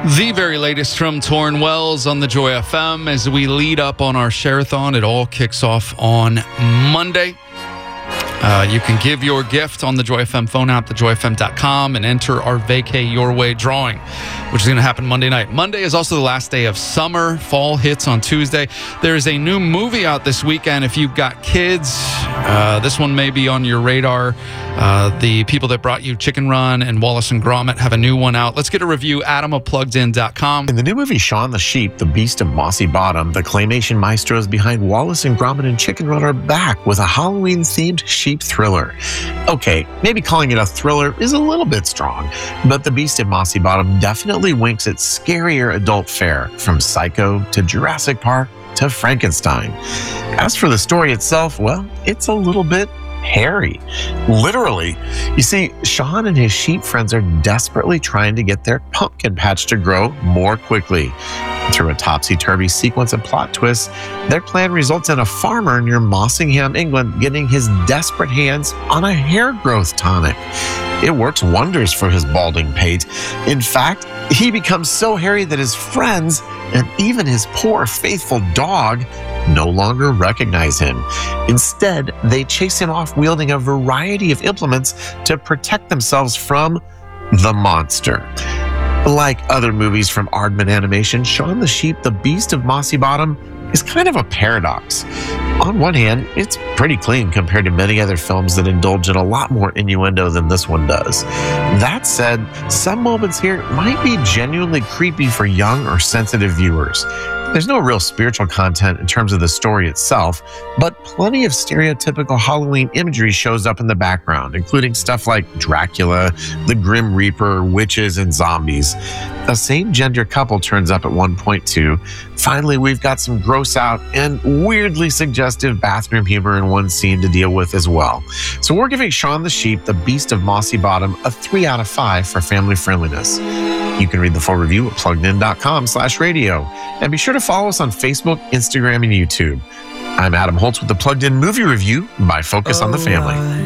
The very latest from Torrin Wells on the Joy FM as we lead up on our Share-a-thon. It all kicks off on Monday. You can give your gift on the Joy FM phone app, thejoyfm.com, and enter our Vacay Your Way drawing, which is going to happen Monday night. Monday is also the last day of summer. Fall hits on Tuesday. There is a new movie out this weekend. If you've got kids, this one may be on your radar. The people that brought you Chicken Run and Wallace and Gromit have a new one out. Let's get a review. Adam of PluggedIn.com. In the new movie Shaun the Sheep, the Beast of Mossy Bottom, the claymation maestros behind Wallace and Gromit and Chicken Run are back with a Halloween-themed sheep thriller. Okay, maybe calling it a thriller is a little bit strong, but the Beast of Mossy Bottom definitely winks at scarier adult fare, from Psycho to Jurassic Park to Frankenstein. As for the story itself, well, it's a little bit hairy. Literally. You see, Shaun and his sheep friends are desperately trying to get their pumpkin patch to grow more quickly. Through a topsy-turvy sequence of plot twists, their plan results in a farmer near Mossingham, England, getting his desperate hands on a hair growth tonic. It works wonders for his balding pate. In fact, he becomes so hairy that his friends, and even his poor, faithful dog, no longer recognize him. Instead, they chase him off wielding a variety of implements to protect themselves from the monster. Like other movies from Aardman Animation, Shaun the Sheep, the Beast of Mossy Bottom is kind of a paradox. On one hand, it's pretty clean compared to many other films that indulge in a lot more innuendo than this one does. That said, some moments here might be genuinely creepy for young or sensitive viewers. There's no real spiritual content in terms of the story itself, but plenty of stereotypical Halloween imagery shows up in the background, including stuff like Dracula, the Grim Reaper, witches, and zombies. A same-gender couple turns up at one point too. Finally, we've got some gross-out and weirdly suggestive bathroom humor in one scene to deal with as well. So we're giving Shaun the Sheep, the Beast of Mossy Bottom, a 3 out of 5 for family friendliness. You can read the full review at PluggedIn.com/radio. And be sure to follow us on Facebook, Instagram, and YouTube. I'm Adam Holtz with the Plugged In Movie Review by Focus on the Family.